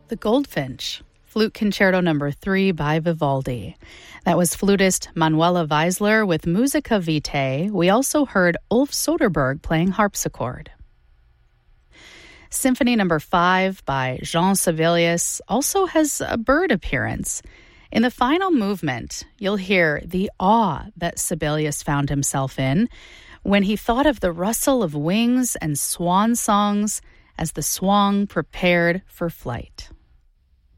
The Goldfinch, Flute Concerto No. 3 by Vivaldi. That was flutist Manuela Weisler with Musica Vitae. We also heard Ulf Soderberg playing harpsichord. Symphony No. 5 by Jean Sibelius also has a bird appearance. In the final movement, you'll hear the awe that Sibelius found himself in when he thought of the rustle of wings and swan songs as the swan prepared for flight.